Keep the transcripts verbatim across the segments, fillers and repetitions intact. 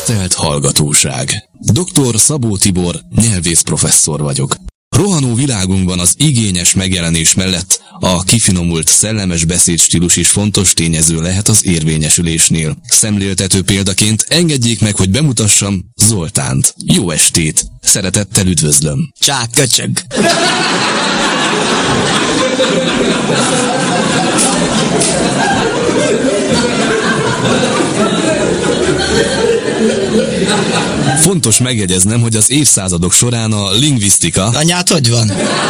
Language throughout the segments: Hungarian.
Tisztelt hallgatóság! doktor Szabó Tibor, nyelvész professzor vagyok. Rohanó világunkban az igényes megjelenés mellett a kifinomult szellemes beszédstílus is fontos tényező lehet az érvényesülésnél. Szemléltető példaként engedjék meg, hogy bemutassam Zoltánt. Jó estét! Szeretettel üdvözlöm! Csá, köcsög! Fontos megjegyeznem, hogy az évszázadok során a lingvisztika... Anyád hogy van?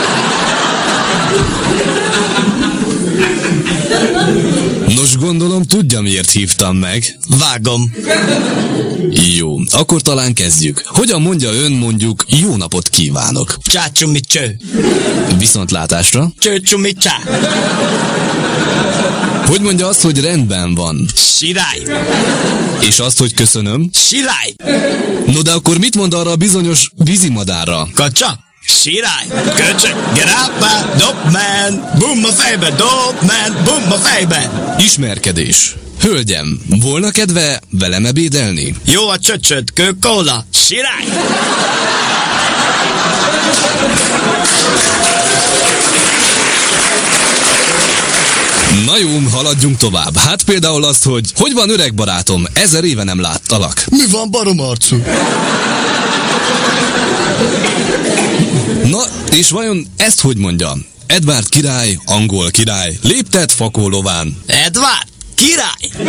Nos, gondolom tudja, miért hívtam meg. Vágom. Jó, akkor talán kezdjük. Hogyan mondja ön mondjuk jó napot kívánok? Csácsumi cső. Viszontlátásra. Csőcsumi csá. Hogy mondja azt, hogy rendben van? Sirály. És azt, hogy köszönöm? Sirály. No, de akkor mit mond arra a bizonyos vízimadárra? Kacsa. Sirály. Köcsög. Gerápá. Dobman. Bum a fejbe. Dobman. Bum a fejbe. Ismerkedés. Hölgyem, volna kedve velem ebédelni? Jó a csöcsöd. Kőkóla. Sirály. Na jó, haladjunk tovább. Hát például azt, hogy hogy van öreg barátom, ezer éve nem láttalak. Mi van, baromarcú? Na, és vajon ezt hogy mondja? Edward király, angol király, léptet fakólován. Edward király.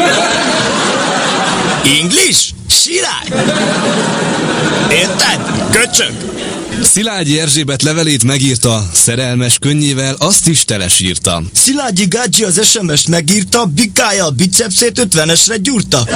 English? Sirály. Érted? Köcsög. Szilágyi Erzsébet levelét megírta, szerelmes könnyével azt is telesírta. Szilágyi Gágyi az es em est megírta, bikája a bicepszét ötvenesre gyúrta.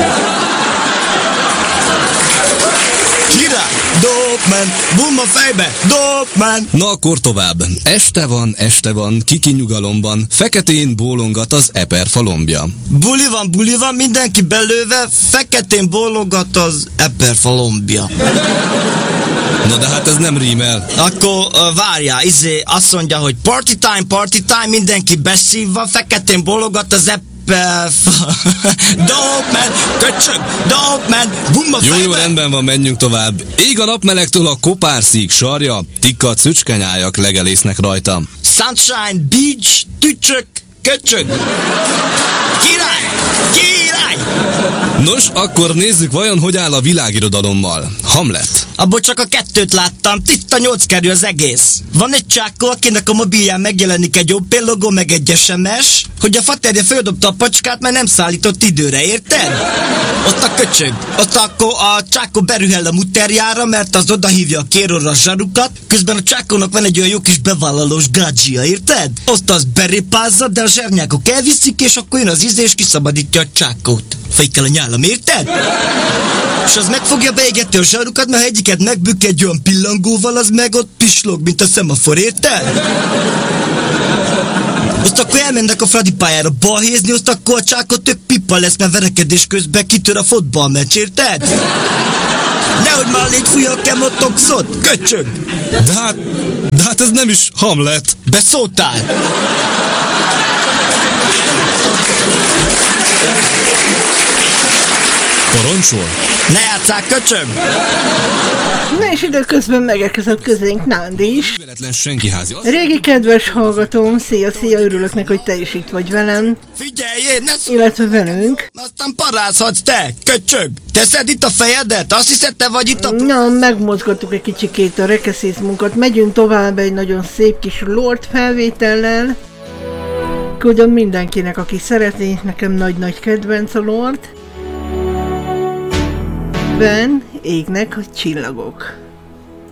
Király! Dobman! Bum a fejbe! Dobman! Na akkor tovább. Este van, este van, kiki nyugalomban, feketén bólongat az eperfa lombja. Buli van, buli van, mindenki belőve, feketén bólogat az eperfa lombja. Na de hát ez nem rímel. Akkor uh, várjál, izé, azt mondja, hogy party time, party time, mindenki beszívva, feketén bólogat az eperfa... Dobman! Köcsög! Dobman! Bumba Jó, fejbe! jó, rendben van, menjünk tovább. Ég a napmelegtől a kopárszík sarja, tikkat szücskenyájak legelésznek rajta. Sunshine, beach, tücsök, köcsög! Király! Király! Nos, akkor nézzük, vajon hogy áll a világirodalommal. Hamlet. Abból csak a kettőt láttam, tiszta nyolc kerül az egész. Van egy csákó, akinek a mobilján megjelenik egy Opel logó, meg egy es em es, hogy a faterja földobta a pacskát, mert nem szállított időre, érted? Ott a köcsög. Ott akkor a csákó berühel a muterjára, mert az odahívja a kéróra a zsarukat, közben a csákónak van egy olyan jó kis bevállalós gádzsia, érted? Azt az berépázza, de a zsernyákok elviszik, és akkor jön az íz és kiszabadítja a csákót. Fejkel a nyálam, érted? És az meg fogja beégetni a zsarukat, mert ha egyiket megbük egy olyan pillangóval, az meg ott pislog, mint a szemafor, érted? Azt akkor elmennek a Fradi pályára balhézni, azt akkor a csákot tök pipa lesz, mert verekedés közben kitör a fotballmeccs, érted? Nehogy már légy fújja a kemotoxot, köcsög! De hát, de hát ez nem is Hamlet. Beszóltál! Parancsol? Ne játsszál, köcsög! Na és időközben megérkezett közénk Nándi is. Véletlen senkiházi. Régi kedves hallgatóm, szia, szia, örülök neki, hogy te is itt vagy velem. Figyeljél, ne Illetve velünk. aztán parázhatsz te, köcsög! Teszed itt a fejedet? Azt hiszed, te vagy itt a... Na, megmozgattuk egy kicsikét a rekeszizmunkat. Megyünk tovább egy nagyon szép kis Lord felvétellel. Küldöm mindenkinek, aki szereti, nekem nagy-nagy kedvenc a Lord. Ben égnek a csillagok.